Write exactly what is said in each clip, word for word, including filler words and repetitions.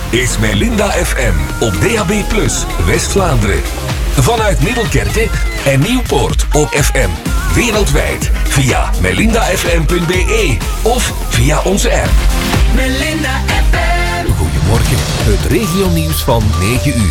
is Melinda F M op D A B plus, West-Vlaanderen. Vanuit Middelkerke en Nieuwpoort op F M. Wereldwijd via melinda f m punt b e of via onze app. Melinda F M. Goedemorgen, het regionieuws van negen uur.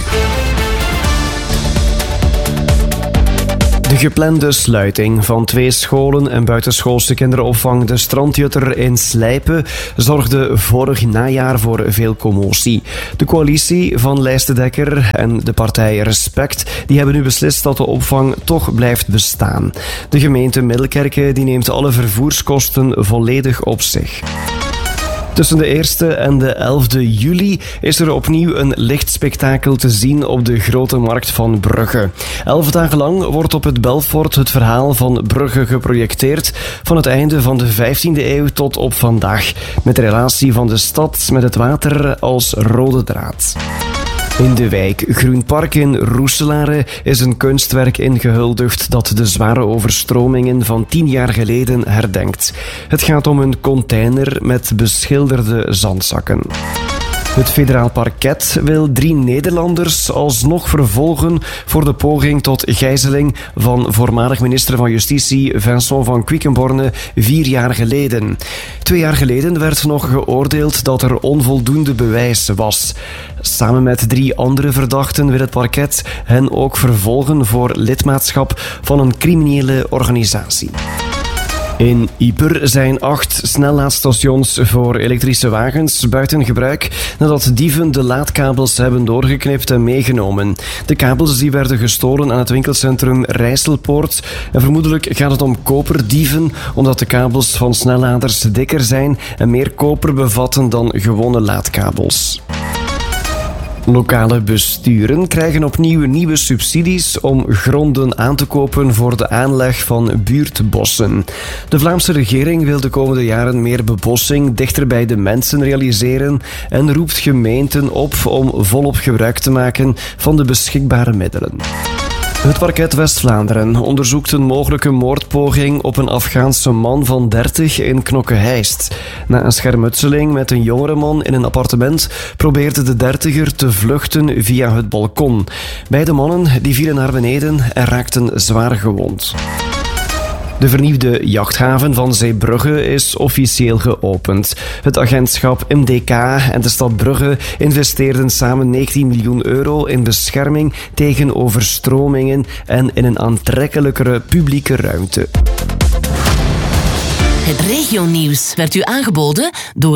De geplande sluiting van twee scholen en buitenschoolse kinderopvang De Strandjutter in Slijpen zorgde vorig najaar voor veel commotie. De coalitie van Lijst de Dekker en de partij Respect die hebben nu beslist dat de opvang toch blijft bestaan. De gemeente Middelkerke die neemt alle vervoerskosten volledig op zich. Tussen de eerste en de elfde juli is er opnieuw een lichtspektakel te zien op de Grote Markt van Brugge. Elf dagen lang wordt op het Belfort het verhaal van Brugge geprojecteerd, van het einde van de vijftiende eeuw tot op vandaag, met de relatie van de stad met het water als rode draad. In de wijk Groenpark in Roeselare is een kunstwerk ingehuldigd dat de zware overstromingen van tien jaar geleden herdenkt. Het gaat om een container met beschilderde zandzakken. Het federaal parket wil drie Nederlanders alsnog vervolgen voor de poging tot gijzeling van voormalig minister van Justitie Vincent van Quickenborne vier jaar geleden. Twee jaar geleden werd nog geoordeeld dat er onvoldoende bewijs was. Samen met drie andere verdachten wil het parket hen ook vervolgen voor lidmaatschap van een criminele organisatie. In Ieper zijn acht snellaadstations voor elektrische wagens buiten gebruik nadat dieven de laadkabels hebben doorgeknipt en meegenomen. De kabels die werden gestolen aan het winkelcentrum Rijsselpoort en vermoedelijk gaat het om koperdieven omdat de kabels van snelladers dikker zijn en meer koper bevatten dan gewone laadkabels. Lokale besturen krijgen opnieuw nieuwe subsidies om gronden aan te kopen voor de aanleg van buurtbossen. De Vlaamse regering wil de komende jaren meer bebossing dichter bij de mensen realiseren en roept gemeenten op om volop gebruik te maken van de beschikbare middelen. Het parket West-Vlaanderen onderzoekt een mogelijke moordpoging op een Afghaanse man van dertig in Knokke-Heist. Na een schermutseling met een jongere man in een appartement probeerde de dertiger te vluchten via het balkon. Beide mannen die vielen naar beneden en raakten zwaar gewond. De vernieuwde jachthaven van Zeebrugge is officieel geopend. Het agentschap M D K en de stad Brugge investeerden samen negentien miljoen euro in bescherming tegen overstromingen en in een aantrekkelijkere publieke ruimte. Het regionieuws werd u aangeboden door